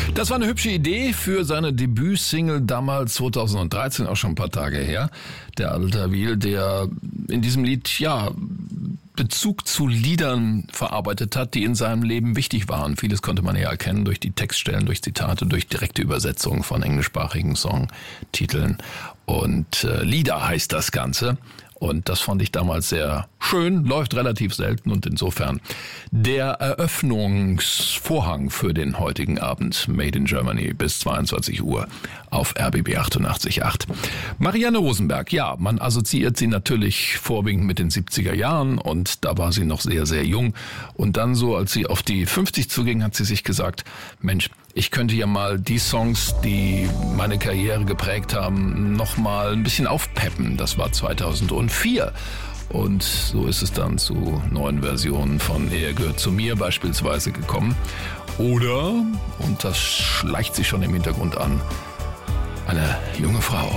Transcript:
Das war eine hübsche Idee für seine Debütsingle damals 2013, auch schon ein paar Tage her. Der Alter Wiel, der in diesem Lied, Bezug zu Liedern verarbeitet hat, die in seinem Leben wichtig waren. Vieles konnte man ja erkennen durch die Textstellen, durch Zitate, durch direkte Übersetzungen von englischsprachigen Songtiteln. Und Lieder heißt das Ganze. Und das fand ich damals sehr schön, läuft relativ selten und insofern der Eröffnungsvorhang für den heutigen Abend Made in Germany bis 22 Uhr auf RBB 88.8. Marianne Rosenberg, man assoziiert sie natürlich vorwiegend mit den 70er Jahren und da war sie noch sehr, sehr jung. Und dann so, als sie auf die 50 zuging, hat sie sich gesagt, Mensch, ich könnte ja mal die Songs, die meine Karriere geprägt haben, nochmal ein bisschen aufpeppen. Das war 2004. Und so ist es dann zu neuen Versionen von Er gehört zu mir beispielsweise gekommen. Oder, und das schleicht sich schon im Hintergrund an, eine junge Frau.